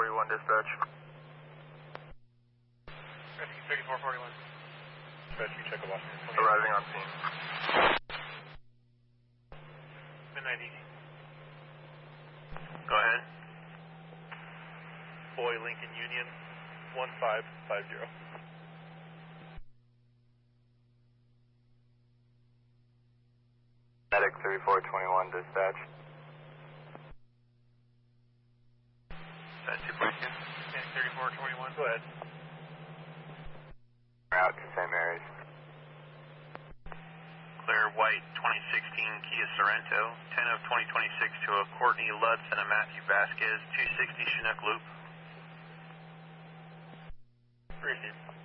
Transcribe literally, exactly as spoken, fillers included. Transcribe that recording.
forty-one dispatch. Rescue thirty-four forty-one. Dispatch, you check a Washington twenty. Arriving on scene. Midnight easy. Go ahead. Boy, Lincoln Union, one five five zero. Medic thirty-four twenty-one dispatch. That's two point two. Medic thirty-four twenty-one. Go ahead. Out to Saint Mary's. Clear white twenty sixteen Kia Sorento, ten of twenty twenty-six to a Courtney Lutz and a Matthew Vasquez, two sixty Chinook Loop. Receive.